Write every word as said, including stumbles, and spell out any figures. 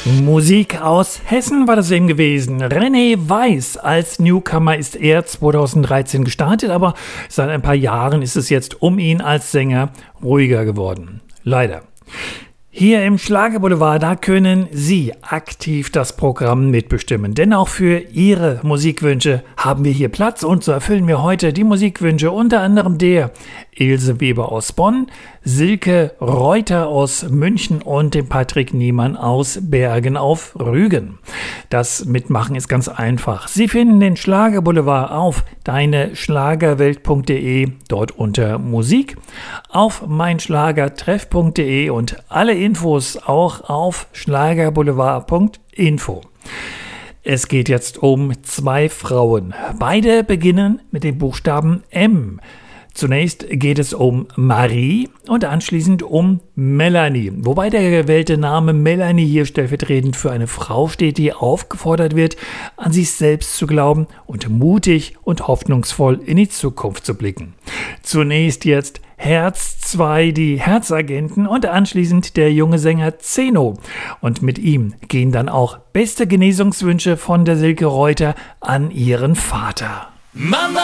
Musik aus Hessen war das eben gewesen. René Weiß als Newcomer ist er zweitausenddreizehn gestartet, aber seit ein paar Jahren ist es jetzt um ihn als Sänger ruhiger geworden. Leider. Hier im Schlagerboulevard, da können Sie aktiv das Programm mitbestimmen. Denn auch für Ihre Musikwünsche haben wir hier Platz. Und so erfüllen wir heute die Musikwünsche unter anderem der Ilse Weber aus Bonn, Silke Reuter aus München und dem Patrick Niemann aus Bergen auf Rügen. Das Mitmachen ist ganz einfach. Sie finden den Schlagerboulevard auf deineschlagerwelt punkt de, dort unter Musik, auf meinschlagertreff punkt de und alle Infos auch auf schlagerboulevard punkt info. Es geht jetzt um zwei Frauen. Beide beginnen mit dem Buchstaben M. Zunächst geht es um Marie und anschließend um Melanie. Wobei der gewählte Name Melanie hier stellvertretend für eine Frau steht, die aufgefordert wird, an sich selbst zu glauben und mutig und hoffnungsvoll in die Zukunft zu blicken. Zunächst jetzt Herz zwei, die Herzagenten, und anschließend der junge Sänger Zeno. Und mit ihm gehen dann auch beste Genesungswünsche von der Silke Reuter an ihren Vater. Mama!